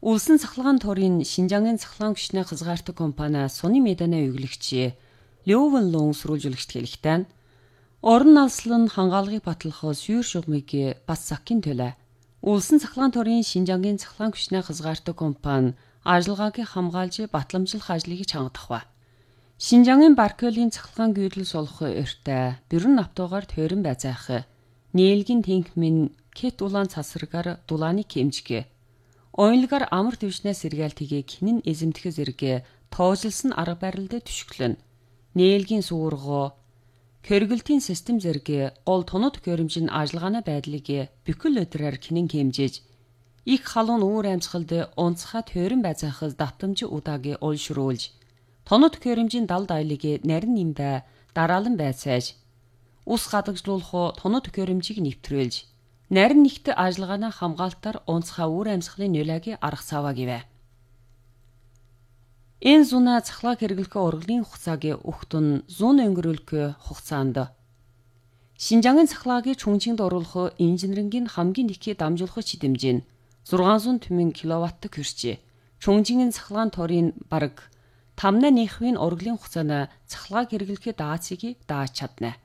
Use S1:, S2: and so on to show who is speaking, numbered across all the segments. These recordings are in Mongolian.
S1: Улсын цахилгаан төрийн Шинжангийн цахилгаан күчний хязгаартаг компани Суны Меданы өглөгч Лёвэн Лун сурвалжуулагчд хэлэхдээ орон алслан хангаалгыг батлахаас юур шугмыг бас сакин төлөө. Улсын цахилгаан төрийн Шинжангийн цахилгаан күчний хязгаартаг компани ажиллагааг хамгаалж батламжлах ажлыг чангадах ба. Шинжангийн Баркелийн цахилгаан гүйдэл сулах өртөө бүрэн автогаар тойрон байцаах. Нээлгийн тэнхмэн кет улаан цасаргаар дулааны кемжгэ. Оюнлагаар амар төвшнээ сэргээлтгийг хинэн эзэмдэх зэрэг тоожилсон арга барилд түшиглэн. Нээлгийн суургоо Кэргэлтийн систем зэрэг гол тонод төхөөрөмжийн ажиллагааны байдлыг бүхэл өдрөөр хинэн хэмжээж их халуун үүр амьсгалд унцхаа тойрон байцаахаас давтамж удаагийн олшруулж тонод төхөөрөмжийн далд аялыг нарийн нэмдэ дараалан байцааж ус гадагжлуулах тонод төхөөрөмжийг нэвтрүүлж нарийн нэгт ажиллагааны хамгаалтаар унцхаа үүр амьсгалын нөлөөг арга цааваа гэвэ. Энэ зуна цахлааг хэрэглэх урлагийн хугацааг өгтөн зүүн өнгөрүүлэх хугацаанд Шинжангийн цахилгааг чүнжинд оруулах инженерингийн хамгийн их дамжуулах чидэмжийн 600 түмэн киловатт хүрчээ. Чүнжингийн цахилгаан төрийн бараг 5.1% урлагийн хугацаанд цахилгааг хэрэглэх даацыг дааж чадна.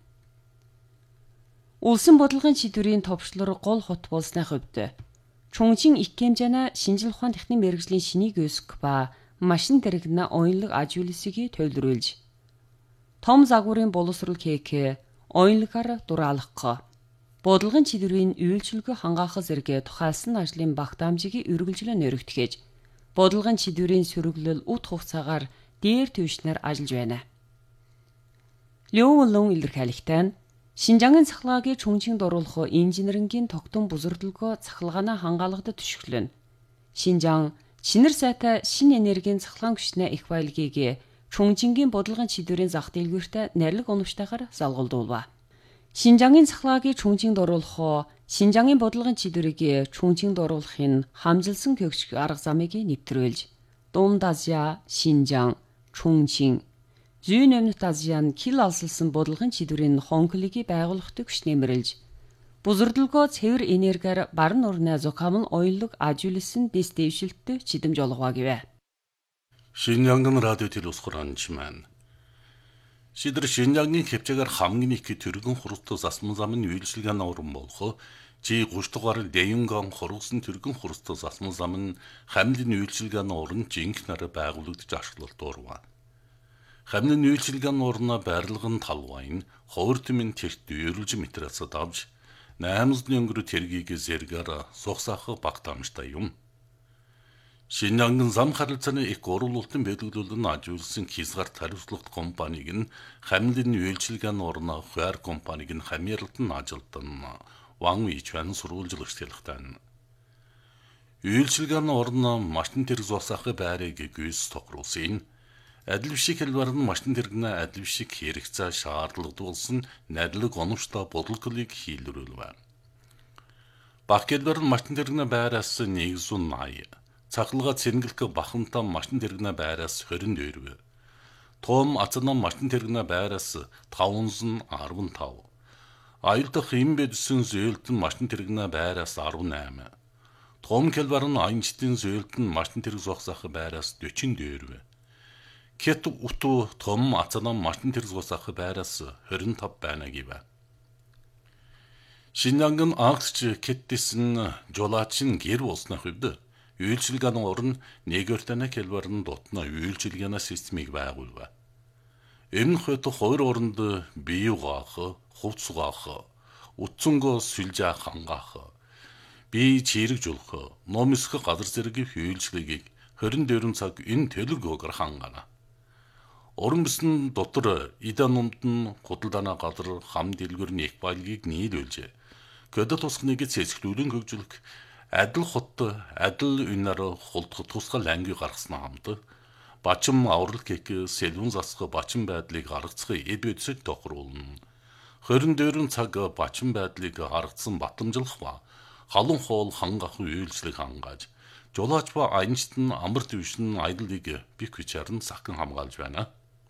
S1: Улсын бодлогын шийдвэрийн товчлор гол хот болсны хувьд Чүнжин их хэмжээний шинжлэх ухааны техникийн мэргэжлийн шинийг өсгөх ба машин тэрэгнэ оюунлаг аж үйлсийг төлөвлөж том загварын боловсрол хийх оюунлагаар дураалгах бодлогын шийдвэрийн үйлчилгээ хангаах зэрэг тухайлсан ажлын багтаамжийг үргэлжлэн өргөтгөж бодлогын шийдвэрийн сөрөглөл ут хугацаагаар дээр түвшнээр ажиллаж байна. Лёвэн илэрхийлэхдээ Шинжангийн цахилгааг чүнжинд оруулах инженерингийн тогтун бузардлагоо цахилгаанаа хангаалгад түшиглэн. Шинжаан шинэр сайтай шинэ энергийн цахилгаан күчний их баялагийг чүнжингийн бодлогын шийдвэрийн зах дэлгүүртээ нарилга унаштайгаар залгуулдуулва. Шинжангийн цахилгааг чүнжинд оруулах Шинжангийн бодлогын шийдвэрийг чүнжинд оруулахын хамжилсан көгч арга замыг нэвтрүүлж Дунд Азия, Шинжаан, Чүнжин Зүүн өмнөд Азийн кил алсалсан бодлогын шийдвэрийн хонхлыг байгуулахад хүч нэмэрлж бузардлагоо цэвэр энергиар баруун орны зохиомл оюунлаг аж үйлсэн дэс дэвшилттэй чидэмж олгоо гэвэ.
S2: Шинжангийн радио телевизээр анчман. Шидэр Шинжангийн хэмжээгээр хамгийн их төргөн хурцтай засман замын үйлчилгээний уран болох G30 дугаар Дэйнгон хургасан төргөн хурцтай засман замын хамлын үйлчилгээний уран жинх нараа байгуулагдаж ашиглалтуурва. Хамлын үйлчилгээний урнаа байрлагын талвайн хувиртмын тэрт үйрэлж материалсад авч 800 өнгөрө тэргийг зэргээр сухсаах багтаамжтай юм. Шинжангийн зам харилцааны их уруулалтын бэлгэлүүлэн ажиулсан хязгаарт хариуцлагат компаниг нь хамлын үйлчилгээний урнаа хойр компаниг нь хамьяалтан ажилтан Ван Вичван сурвалжлагч хэлэхдээ үйлчилгээний урнаа машин тэрэг зуусаахын байрыг гүйс тохируулсан. Адил бишиг хэлбэр нь машин тэрэгнээ адил бишиг хэрэгцээ шаардлагадуулсан нарилга оновчтой бодлогыг хийлрүүлвэ. Баг хэлбэр нь машин тэрэгнээ байраас 180, цахилгаан цэнгэлэх бахантай машин тэрэгнээ байраас 22, том ацанаа машин тэрэгнээ байраас 515, аюулдах им бэдсэн зөөлтөн машин тэрэгнээ байраас 18, том хэлбэр нь аянчдын зөөлтөн машин тэрэг зогсоох байраас 42, Кет уту том ацанаа машин тэрэг зогсоох байраас 25 байна гэвэ. Шинжангийн агч кеттсэн жолоочин гэр болсны хувьд үйлчилгээний уран нэгөртөний хэлбэр нь дутна үйлчилгээний системийг байгуулва. Энэ хойд хоёр оронд бие угаах, хувцс угаах, утсангоо сүлжээх хангаах, бие чирэгжүүлэх, ном өсгөх газар зэрэг үйлчлэгийг 24 цаг энэ төлөвөөр хангана. Уран бисэн дотор идан умдан худалдааны газар хам дэлгүүрний их баялагийг нийлүүлж көдөт тусгныг цэцгэлүүлэн хөгжүүлэх адил хот адил үнээр хулдах тусгал анги гаргаснаа хамт бачим аврал кек сэлвэн засах бачим байдлыг гаргацах эд үдсэг тохируулна. 24 цаг бачим байдлыг гаргацсан батламжлах ба халуун хоол хангах үйлчлэг хангааж жолооч ба аянчт нь амар дэвшин аяллыг бих бичээр нь сахин хамгаалж байна.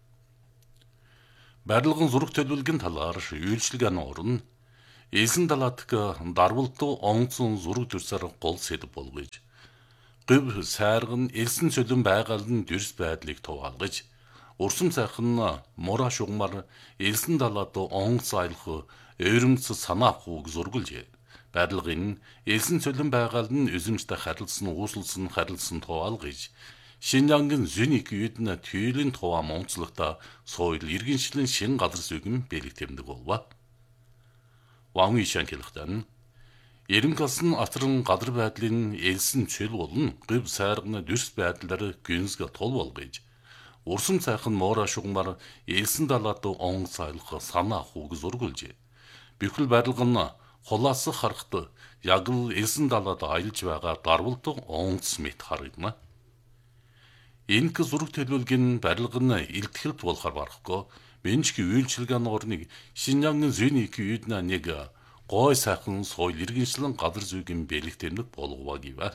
S2: Барилгын зураг төлөвлөгийн талаар үйлчилгээний уран эзэн далаадг дарвалт онцон зураг дүрсээр гол сэдв болгож Гыв сайрган элсэн цөлөн байгaalын дүрс байдлыг туваалгаж, урсам сайхан мура шугмар элсэн далаад онгоц аялах ойрмц санаа авахыг зургулжээ. Барилгын элсэн цөлөн байгаал нь үзэмжтэй харилцсан туваалгаж, Шинжангийн зүүн их үед нь түйлийн туваа монцлогта соёл иргэншлэн шин газар зүгэн бэлэг тэмдэг болва. Ван Ишан хэлэхдээ Эренкалсан атран газар байдлын элсэн цөл болон гыв сайрганы дүрс байдлаар гүнзгэ тол болгож, урсам сайхан муураа шугмар элсэн далаад онгоц аялах санаа авахыг зургулжээ. Бүхэл барилга нь хулаас харахад яг л элсэн далаад аялж байгаа дарвалт онгоц мэт харагдана. Энэхүү зураг төлөвлөгийн барилга нь илтгэл болохоор барахгүй. Менчки үйлчилгээний орныг Шинжангийн зүүн их үед нэг гой сайхан соёл иргэншлэн газар зүйн бэлэг тэмдэг болгова гэвэ.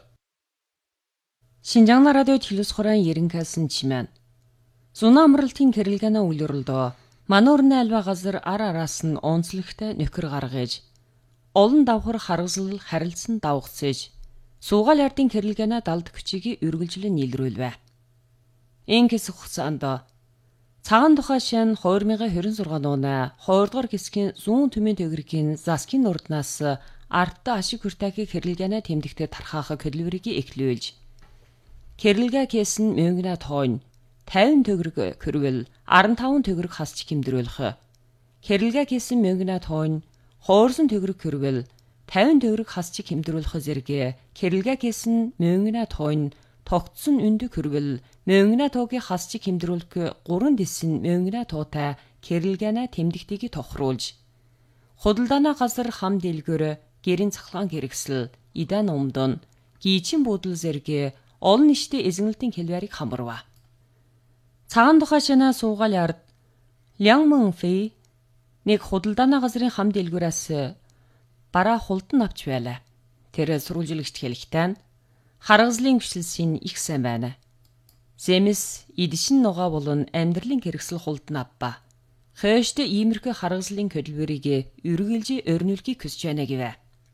S1: Шинжаан радиод хэлс хорон Эренкалсан чимэн. Зуна амралтын кэрэлгэнэ үлрэлдөө мануурны альва газар араас нь онцлогтой нөхөр гаргаж, олон давхар харгазал харилцсан давхцээж, суугаал ардын кэрэлгэнэ далд хүчийг үргэлжлэн нийлрүүлвэ. Энэс хугацаанд цагаан тухай шин 2026 оны 2 дугаар хэсгийн зүүн төмийн төгрөгийн заскын урднаас артта ашиг хүртээхийг хэрэлгэнэ тэмдэгтээ тархаах хөдөлмөрийг эхлүүлж, хэрэлгэ кэсэн мөнгөнэ тойн 50 төгрөг көрвөл 15 төгрөг хасч хэмдрүүлэх. Хэрэлгэ кэсэн мөнгөнэ тойн хоорсон төгрөг көрвөл 50 төгрөг хасч хэмдрүүлэх зэрэг хэрэлгэ кэсэн мөнгөнэ тойн тогтсон өндөг хүрвэл мөнгөнэ тоогийн хасч хэмдрүүлэх 3 дэсэн мөнгөнэ тоотай кэрэлгэнэ тэмдэгтийг тохируулж, худалдааны газар хам дэлгүүр гэрийн цахлаан хэрэгсэл идан умдон гийчин буудал зэрэг олон нийтийн эзэмнэлтийн хэлбэрийг хамарва. Цагаан тухай шинэ суугаал ард Лянгмэн Фэй нэг худалдааны газрын хам дэлгүүрээс бараа хулдан авч байлаа. Тэр сурвалжлагчд хэлэхдээ харгазлын гүшлсийн их сайн байна. Зэмэс идшин нугаа болон амьдралын хэрэгсэл хулдан авба. Хойшд иймэрхүү харгазлын хөдөлмөрийг үргэлж өрнүүлэхийг хүсэж байна гэвэ.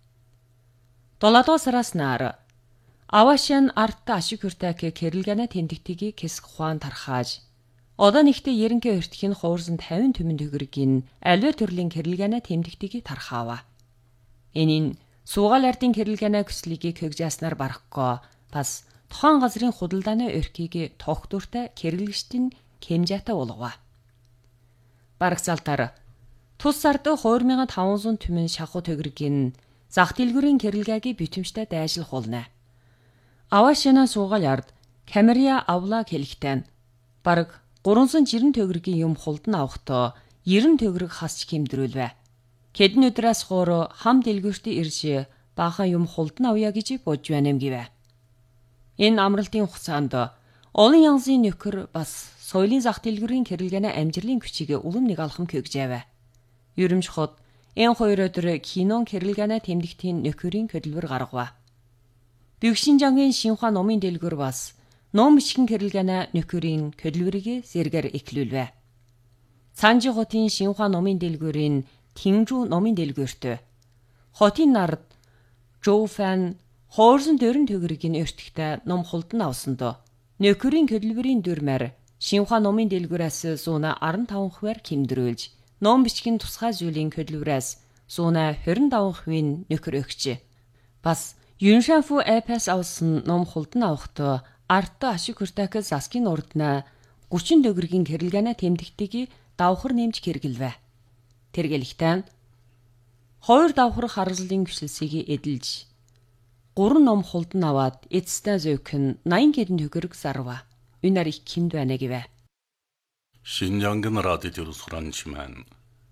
S1: 7 сараас нар Авашин артта ашиг хүртээхийг кэрэлгэнэ тэмдэгтийг хэсэг ухаан тархааж, одоо нэгтээ ерөнхий өртөхийн 250 төмөн төгрөгийн аливаа төрлийн кэрэлгэнэ тэмдэгтийг тархаава. Энэ нь суугаал ардын кэрэлгэнэ хүслийг хөгжөөснөр барахгүй бас тухайн газрын худалдааны өрхийг тогтвортой кэрэлгчдийн хэмжээтэй болгова. Барагцаалтаар тус сард 2500 төмөн шахуу төгрөгийн зах дэлгүүрийн кэрэлгэгийг битэмжтэй дайжлах болно. Авашина суугаал ард Камерия авлаа хэлэхдээ бараг 390 төгрөгийн юм хулдан авахдаа 90 төгрөг хасч хэмдрүүлвэ. Хэдэн өдрөөс хойш хам дэлгүүртээ ирж баахан юм хулдан авъя гэж бодж байна юм гэвэ. Энэ амралтын хугацаанд олон янзын нөхөр бас соёлын зах дэлгүүрийн кэрэлгэнэ амжилтын хүчийг улам нэг алхам хөгжээвэ. Ерөмж хот энэ 2 өдөр кинон кэрэлгэнэ тэмдэгтийн нөхөрийн хөдөлмөр гаргава. Бэгшинжангийн Шинхуа номын дэлгүүр бас ном бичгэн кэрэлгэнэ нөхөрийн хөдөлмөрийг зэргээр эхлүүлвэ. Цанжи хотын Шинхуа номын дэлгүүрийн Тэнгжүү номын дэлгүүрт хотын нард Жоуфан хоорсон дөрөн төгрөгийн өртөгтэй ном хулдан авсанд нөхөрийн хөдөлмөрийн дүрмээр Шинхуа номын дэлгүүрээс 115% хэмдрүүлж, ном бичгийн тусгай зүйлийн хөдөлмөрөөс 125% нөхөр өгч. Бас Юншанфу Эпэс авсан ном хулдан авахдаа артта ашиг хүртээхээ заскын урднаа 30 төгрөгийн кэрэлгэнэ тэмдэгтийг давхар нэмж хэрэглэвэ. Тэргэлэхдээ 2 давхар харгалзлын гүшлсийг эдэлж 3 ном хулдан аваад эцэстээ зөөхөн 80 хэдэн төгрөг зарва. Үнээр их хэмд байна гэвэ.
S2: Шинжангийн радио суран чимэн.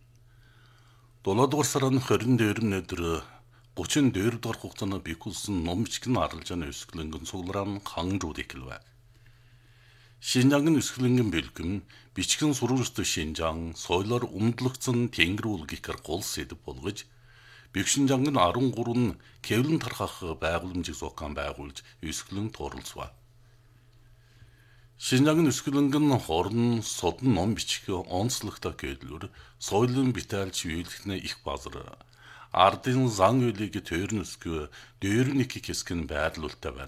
S2: 7 дугаар сарын 22-ны өдөр 34 дугаар хугацаанд бийгүүлсэн ном бичгэн аралжааны өсгөлөнгөн сугларан хангууд эхэлвэ. Шинжангийн өсгөлөнгөн бэлгэм бичгэн сурвалжтай Шинжаан соёлоор умдлагдсан тэнгэр үлгийхэр гол сэдв болгож Бэгшинжангийн 13 кэвлэн тархах байгууламжийг зохион байгуулж өсгөлөн тууралцва. Шинжангийн өсгөлөнгөн хорон содон ном бичих онцлогтой гэдлүүр соёлын битайлж үйлдэхнэ их базар ардын зан үйлийг төрнөсгөө дөрөвники хэсгэн байрлуултай байна.